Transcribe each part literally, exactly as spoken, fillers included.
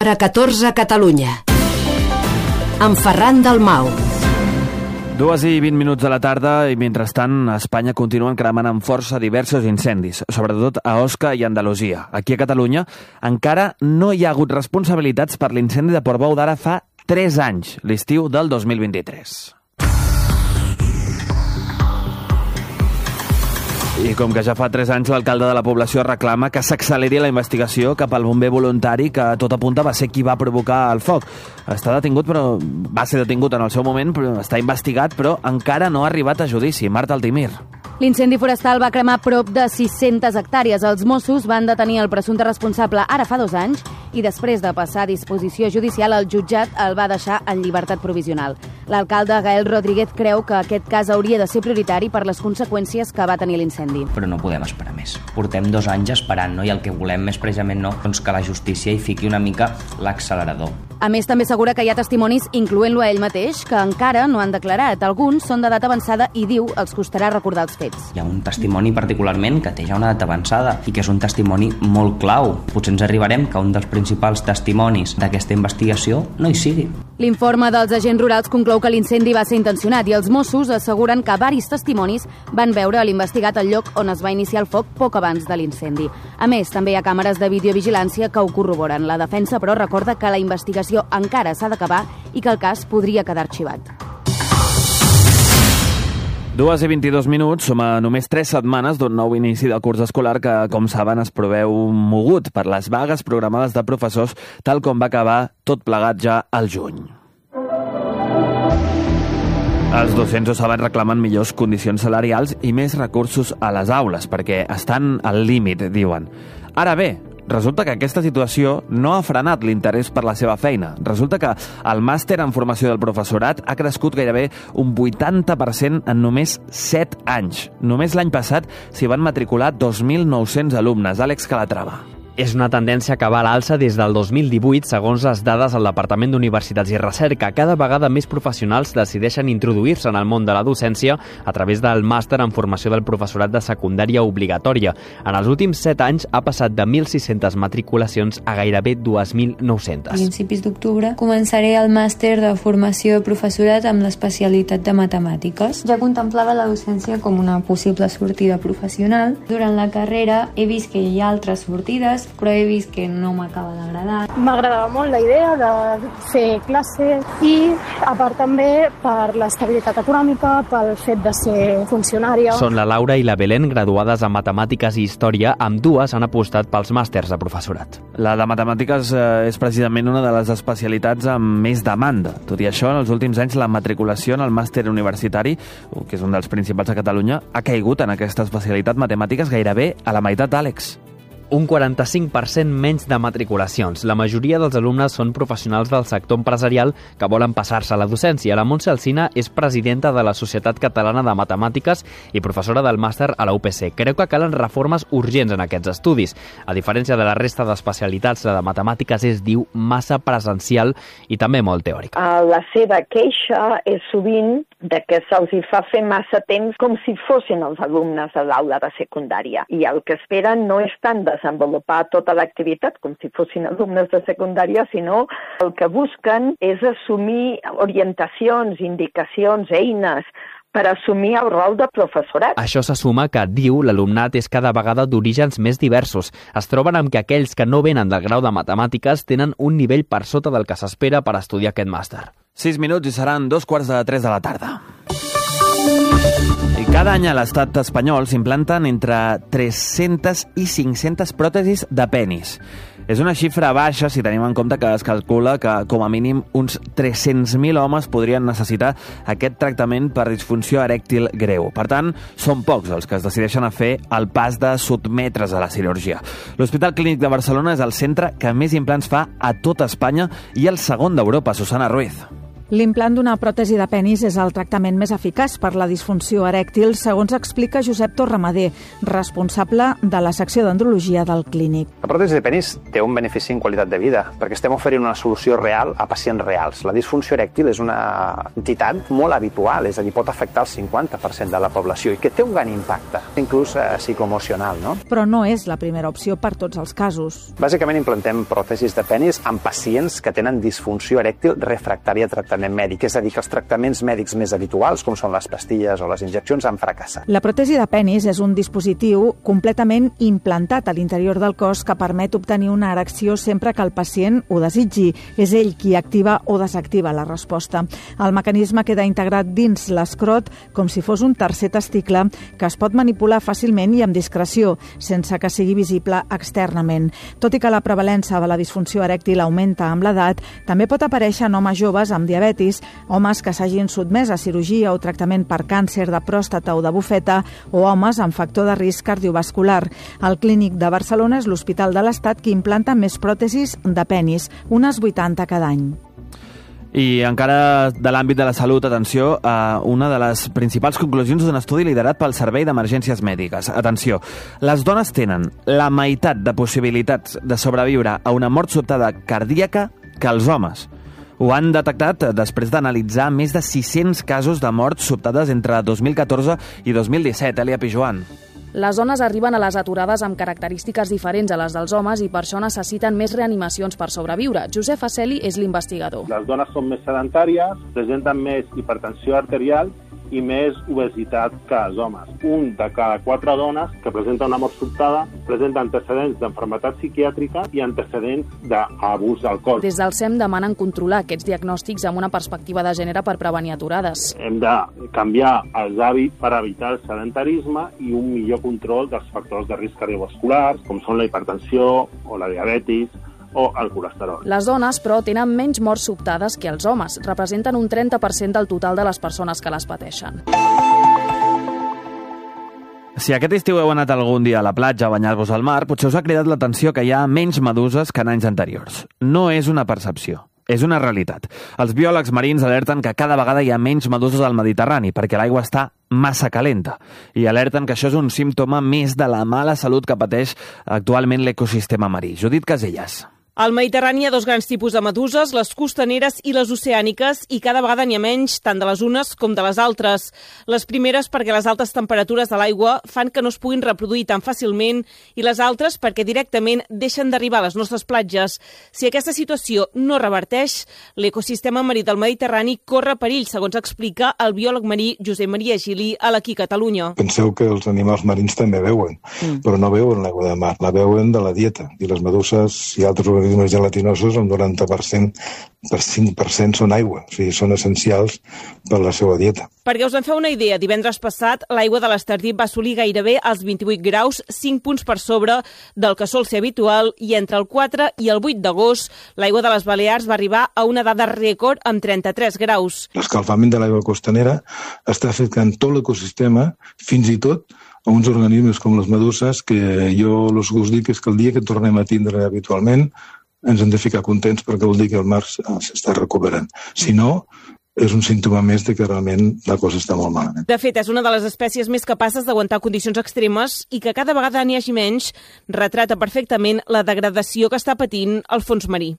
A catorze Catalunya. Amb Ferran Dalmau. Dues i vint minuts de la tarda i, mentrestant, a Espanya continuen cremant amb força diversos incendis, sobretot a Osca i Andalusia. Aquí a Catalunya encara no hi ha hagut responsabilitats per l'incendi de Portbou d'ara fa tres anys, l'estiu del dos mil vint-i-tres. I com que ja fa tres anys l'alcalde de la població reclama que s'acceleri la investigació cap al bomber voluntari que tot apunta va ser qui va provocar el foc. Està detingut, però va ser detingut en el seu moment, però està investigat, però encara no ha arribat a judici. Marta Altimir. L'incendi forestal va cremar prop de sis-centes hectàrees. Els Mossos van detenir el presumpte responsable ara fa dos anys i després de passar a disposició judicial, el jutjat el va deixar en llibertat provisional. L'alcalde Gael Rodríguez creu que aquest cas hauria de ser prioritari per les conseqüències que va tenir l'incendi. Però no podem esperar més. Portem dos anys esperant, no? I el que volem és precisament no, doncs que la justícia hi fiqui una mica l'accelerador. A més, també assegura que hi ha testimonis, incloent-lo a ell mateix, que encara no han declarat. Alguns són de data avançada i diu els costarà recordar els fets. Hi ha un testimoni particularment que té ja una data avançada i que és un testimoni molt clau. Potser ens arribarem que un dels principals testimonis d'aquesta investigació no hi sigui. L'informe dels agents rurals conclou que l'incendi va ser intencionat i els Mossos asseguren que varis testimonis van veure a l'investigat el lloc on es va iniciar el foc poc abans de l'incendi. A més, també hi ha càmeres de videovigilància que ho corroboren. La defensa, però, recorda que la investigació encara s'ha d'acabar i que el cas podria quedar arxivat. Dues i vint-i-dos minuts, som a només tres setmanes d'un nou inici del curs escolar que, com saben, es preveu mogut per les vagues programades de professors, tal com va acabar tot plegat ja al juny. Els docents ho saben, reclamen millors condicions salarials i més recursos a les aules, perquè estan al límit, diuen. Ara bé, resulta que aquesta situació no ha frenat l'interès per la seva feina. Resulta que el màster en formació del professorat ha crescut gairebé un vuitanta per cent en només set anys. Només l'any passat s'hi van matricular dos mil nou-cents alumnes. Àlex Calatrava. És una tendència que va a l'alça des del dos mil divuit, segons les dades del Departament d'Universitats i Recerca. Cada vegada més professionals decideixen introduir-se en el món de la docència a través del màster en formació del professorat de secundària obligatòria. En els últims set anys ha passat de mil sis-centes matriculacions a gairebé dos mil nou-centes. A principis d'octubre començaré el màster de formació de professorat amb l'especialitat de matemàtiques. Ja contemplava la docència com una possible sortida professional. Durant la carrera he vist que hi ha altres sortides, però he vist que no m'acaba d'agradar. M'agradava molt la idea de fer classes i, a part també, per l'estabilitat econòmica, pel fet de ser funcionària. Són la Laura i la Belén, graduades en Matemàtiques i Història. Ambdues han apostat pels màsters de professorat. La de Matemàtiques eh, és precisament una de les especialitats amb més demanda. Tot i això, en els últims anys, la matriculació en el màster universitari, que és un dels principals a Catalunya, ha caigut en aquesta especialitat matemàtiques gairebé a la meitat, Àlex. Un quaranta-cinc per cent menys de matriculacions. La majoria dels alumnes són professionals del sector empresarial que volen passar-se a la docència. La Montse Alsina és presidenta de la Societat Catalana de Matemàtiques i professora del màster a la U P C. Creu que calen reformes urgents en aquests estudis. A diferència de la resta d'especialitats, la de matemàtiques és, diu, massa presencial i també molt teòrica. La seva queixa és sovint de que se'ls fa fer massa temps com si fossin els alumnes de l'aula de secundària. I el que esperen no és tant desenvolupar tota l'activitat com si fossin alumnes de secundària, sinó el que busquen és assumir orientacions, indicacions, eines per assumir el rol de professorat. Això se suma que, diu, l'alumnat és cada vegada d'orígens més diversos. Es troben amb que aquells que no venen del grau de matemàtiques tenen un nivell per sota del que s'espera per estudiar aquest màster. Sis minuts i seran dos quarts de tres de la tarda. I cada any a l'estat espanyol s'implanten entre tres-centes i cinc-centes pròtesis de penis. És una xifra baixa si tenim en compte que es calcula que com a mínim uns tres-cents mil homes podrien necessitar aquest tractament per disfunció erèctil greu. Per tant, són pocs els que es decideixen a fer el pas de sotmetre's a la cirurgia. L'Hospital Clínic de Barcelona és el centre que més implants fa a tota Espanya i el segon d'Europa. Susana Ruiz. L'implant d'una pròtesi de penis és el tractament més eficaç per la disfunció erèctil, segons explica Josep Torramader, responsable de la secció d'andrologia del Clínic. La pròtesi de penis té un benefici en qualitat de vida, perquè estem oferint una solució real a pacients reals. La disfunció erèctil és una entitat molt habitual, és a dir, pot afectar el cinquanta per cent de la població i que té un gran impacte, inclús eh, psicoemocional, no? Però no és la primera opció per tots els casos. Bàsicament implantem pròtesis de penis en pacients que tenen disfunció erèctil refractària a tractament mèdic, és a dir, que els tractaments mèdics més habituals, com són les pastilles o les injeccions, han fracassat. La pròtesi de penis és un dispositiu completament implantat a l'interior del cos que permet obtenir una erecció sempre que el pacient ho desitgi. És ell qui activa o desactiva la resposta. El mecanisme queda integrat dins l'escrot com si fos un tercer testicle que es pot manipular fàcilment i amb discreció, sense que sigui visible externament. Tot i que la prevalença de la disfunció erèctil augmenta amb l'edat, també pot aparèixer en homes joves amb diabetis, homes que s'hagin sotmès a cirurgia o tractament per càncer de pròstata o de bufeta o homes amb factor de risc cardiovascular. El Clínic de Barcelona és l'hospital de l'Estat que implanta més pròtesis de penis, unes vuitanta cada any. I encara de l'àmbit de la salut, atenció, a una de les principals conclusions d'un estudi liderat pel Servei d'Emergències Mèdiques. Atenció, les dones tenen la meitat de possibilitats de sobreviure a una mort sobtada cardíaca que els homes. Ho han detectat després d'analitzar més de sis-cents casos de morts sobtades entre dos mil catorze i dos mil disset. Elia Pijoan. Les dones arriben a les aturades amb característiques diferents a les dels homes i per això necessiten més reanimacions per sobreviure. Josep Aceli és l'investigador. Les dones són més sedentàries, presenten més hipertensió arterial i més obesitat que els homes. Un de cada quatre dones que presenta una mort sobtada presenta antecedents d'enfermetat psiquiàtrica i antecedents d'abús d'alcohol. Des del S E M demanen controlar aquests diagnòstics amb una perspectiva de gènere per prevenir aturades. Hem de canviar els hàbits per evitar el sedentarisme i un millor control dels factors de risc cardiovasculars, com són la hipertensió o la diabetis, o el colesterol. Les dones, però, tenen menys morts sobtades que els homes. Representen un trenta per cent del total de les persones que les pateixen. Si aquest estiu heu anat algun dia a la platja a banyar-vos al mar, potser us ha cridat l'atenció que hi ha menys meduses que en anys anteriors. No és una percepció, és una realitat. Els biòlegs marins alerten que cada vegada hi ha menys meduses al Mediterrani perquè l'aigua està massa calenta i alerten que això és un símptoma més de la mala salut que pateix actualment l'ecosistema marí. Judit Casellas. Al Mediterrani hi ha dos grans tipus de meduses, les costaneres i les oceàniques, i cada vegada n'hi ha menys, tant de les unes com de les altres. Les primeres perquè les altes temperatures de l'aigua fan que no es puguin reproduir tan fàcilment, i les altres perquè directament deixen d'arribar a les nostres platges. Si aquesta situació no reverteix, l'ecosistema marí del Mediterrani corre perill, segons explica el biòleg marí Josep Maria Gili a l'Aquí Catalunya. Penseu que els animals marins també beuen, mm. però no beuen l'aigua de mar, la beuen de la dieta, i les meduses i altres organismes gelatinosos, el noranta per cent, per cinc per cent són aigua, o sigui, són essencials per la seva dieta. Perquè us en feu una idea, divendres passat l'aigua de l'Estardip va assolir gairebé els vint-i-vuit graus, cinc punts per sobre del que sol ser habitual, i entre el quatre i el vuit d'agost l'aigua de les Balears va arribar a una dada rècord amb trenta-tres graus. L'escalfament de l'aigua costanera està afectant tot l'ecosistema, fins i tot a uns organismes com les meduses, que jo us dic és que el dia que tornem a tindre habitualment ens hem de ficar contents perquè vol dir que el mar s'està recuperant. Si no, és un símptoma més de que realment la cosa està molt malament. De fet, és una de les espècies més capaces d'aguantar condicions extremes i que cada vegada n'hi hagi menys retrata perfectament la degradació que està patint el fons marí.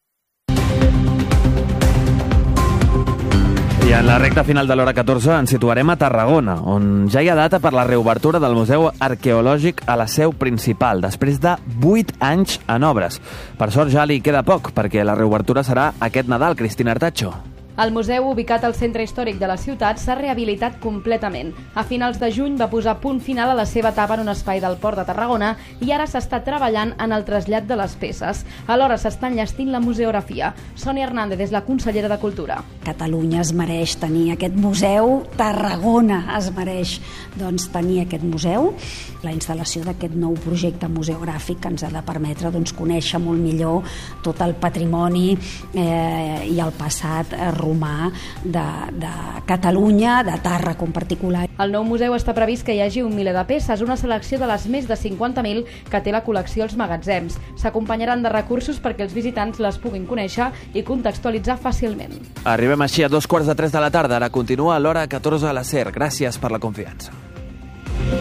I en la recta final de l'hora catorze ens situarem a Tarragona, on ja hi ha data per la reobertura del Museu Arqueològic a la seu principal, després de vuit anys en obres. Per sort ja li queda poc, perquè la reobertura serà aquest Nadal. Cristina Artacho. El museu, ubicat al centre històric de la ciutat, s'ha rehabilitat completament. A finals de juny va posar punt final a la seva etapa en un espai del Port de Tarragona i ara s'està treballant en el trasllat de les peces. Alhora s'està enllestint la museografia. Sònia Hernández és la consellera de Cultura. Catalunya es mereix tenir aquest museu, Tarragona es mereix doncs, tenir aquest museu. La instal·lació d'aquest nou projecte museogràfic que ens ha de permetre doncs, conèixer molt millor tot el patrimoni eh, i el passat romà de, de Catalunya, de Tàrraco en particular. Al nou museu està previst que hi hagi un miler de peces, una selecció de les més de cinquanta mil que té la col·lecció als magatzems. S'acompanyaran de recursos perquè els visitants les puguin conèixer i contextualitzar fàcilment. Arribem així a dos quarts de tres de la tarda. Ara continua l'hora catorze a la SER. Gràcies per la confiança.